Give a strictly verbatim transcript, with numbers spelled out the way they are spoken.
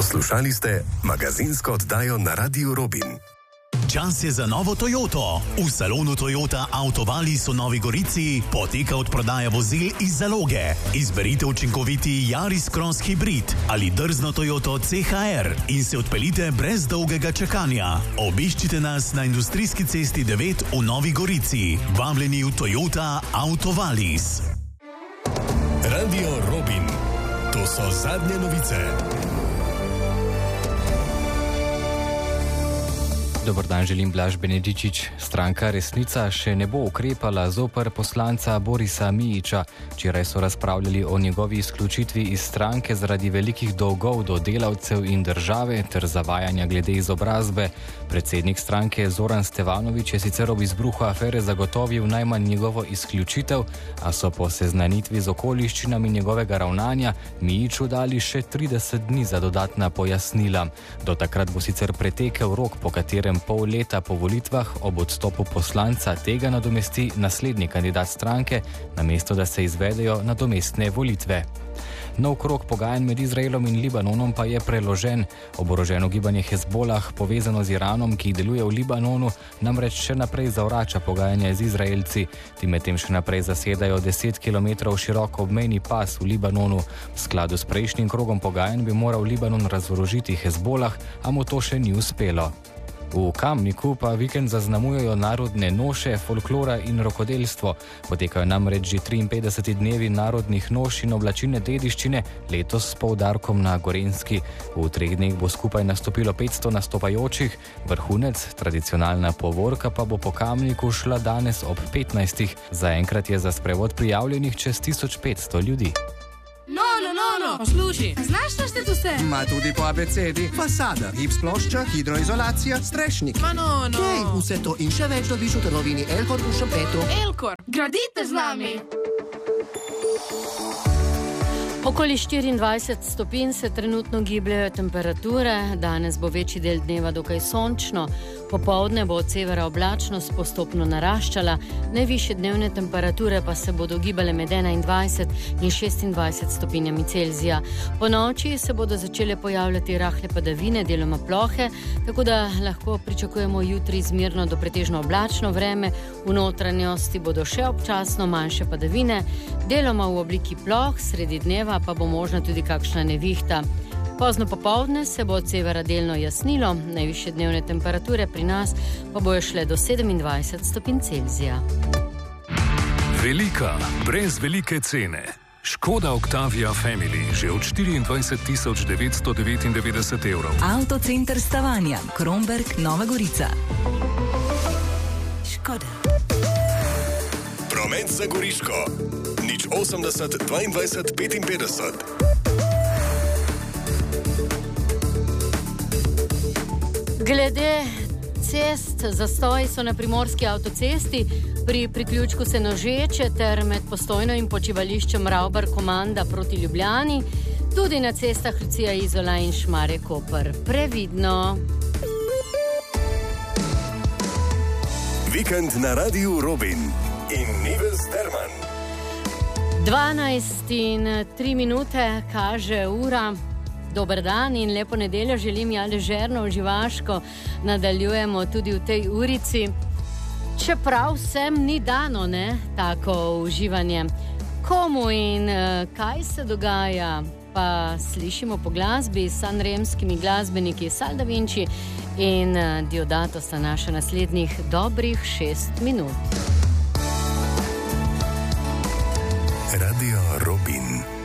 Poslušali ste magazinsko oddajo na Radiu Robin. Čas je za novo Toyoto. V salonu Toyota Autovalis v Novi Gorici poteka odprodaja vozil iz zaloge. Izberite učinkoviti Yaris Cross Hybrid ali drzno Toyoto C H R in se odpeljite brez dolgega čakanja. Obiščite nas na Industrijski cesti devet v Novi Gorici. Vabljeni v Toyota Autovalis. Radio Robin. To so zadnje novice. Dobar dan, želim Blaž Benedičič. Stranka Resnica še ne bo ukrepala zoper poslanca Borisa Mijića. Včeraj so razpravljali o njegovi izključitvi iz stranke zaradi velikih dolgov do delavcev in države ter zavajanja glede izobrazbe. Predsednik stranke Zoran Stevanović je sicer ob izbruhu afere zagotovil najmanj njegovo izključitev, a so po seznanitvi z okoliščinami njegovega ravnanja Mijiću dali še trideset dni za dodatna pojasnila. Do takrat bo sicer pretekel rok, po katerem pol leta po volitvah ob odstopu poslanca tega nadomesti naslednji kandidat stranke, namesto da se izvedejo nadomestne volitve. Nov krog pogajanj med Izraelom in Libanonom pa je preložen. Oboroženo gibanje Hezbolah, povezano z Iranom, ki deluje v Libanonu, namreč še naprej zavrača pogajanja z Izraelci. Ti medtem še naprej zasedajo deset kilometrov širok obmejni pas v Libanonu. V skladu s prejšnjim krogom pogajanj bi moral Libanon razorožiti Hezbolah, a mu to še ni uspelo. V Kamniku pa vikend zaznamujejo narodne noše, folklora in rokodelstvo. Potekajo namreč že triinpetdeseti dnevi narodnih noš in oblačilne dediščine, letos s poudarkom na Gorenjski. V treh dneh bo skupaj nastopilo petsto nastopajočih, vrhunec, tradicionalna povorka pa bo po Kamniku šla danes ob petnajstih. Zaenkrat je za sprevod prijavljenih čez tisoč petsto ljudi. No, no, no, no, poslušaj, znaš našteti vse? Ma tudi po abecedi. Fasada, gips plošča, hidroizolacija, strešnik. Ma no, no. Kej, vse to in še več dobiš v trgovini Elkor v Šempetu. Elkor, gradite z nami! Okoli štiriindvajset stopinj se trenutno gibljajo temperature, danes bo večji del dneva dokaj sončno, popoldne bo od severa oblačnost postopno naraščala, najvišje dnevne temperature pa se bodo gibale med enaindvajset in šestindvajset stopinjami Celzija. Po noči se bodo začele pojavljati rahle padavine, deloma plohe, tako da lahko pričakujemo jutri zmerno do pretežno oblačno vreme, v notranjosti bodo še občasno manjše padavine, deloma v obliki ploh, sredi dneva pa bo možna tudi kakšna nevihta. Pozno popoldne se bo od severa delno jasnilo, najvišje dnevne temperature pri nas pa bojo šle do sedemindvajset stopinj Celzija. Velika, brez velike cene. Škoda Octavia Family že od štiriindvajset tisoč devetsto devetindevetdeset evrov. Avtocenter Stavanja, Kromberk, Nova Gorica. Škoda. Promet za Goriško. Nič osemdeset dvaindvajset petinpetdeset. Glede cest, zastoji so na primorski avtocesti, pri priključku Senožeče ter med Postojno in počivališčem Ravbar Komanda proti Ljubljani, tudi na cestah Lucija Izola in Šmarje Koper. Previdno! Vikend na Radiu Robin in Nives Derman. dvanajst in tri minute kaže ura. Dober dan in lepo nedeljo želim, ja, ležerno, živaško nadaljujemo tudi v tej urici. Čeprav vsem ni dano, ne, tako uživanje. Komu in uh, kaj se dogaja, pa slišimo po glasbi s sanremskimi glasbeniki Sal Da Vinci in uh, Diodato sta naša naslednjih dobrih šest minut. Radio Robin.